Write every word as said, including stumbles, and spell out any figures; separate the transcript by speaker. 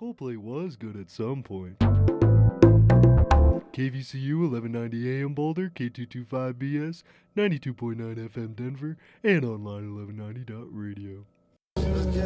Speaker 1: Coldplay was good at some point. K V C U eleven ninety A M Boulder, K two twenty-five B S, ninety-two point nine F M Denver, and online eleven ninety dot radio.